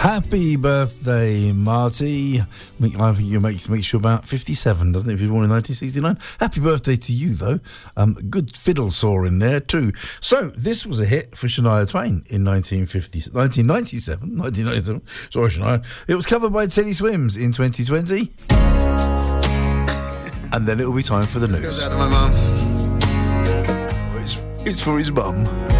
Happy birthday, Marty. I think you makes you about 57, doesn't it, if you were born in 1969? Happy birthday to you, though. Good fiddle saw in there, too. So, this was a hit for Shania Twain in 1997. Sorry, Shania. It was covered by Teddy Swims in 2020. And then it'll be time for the news. This goes out to my mum. It's for his mum.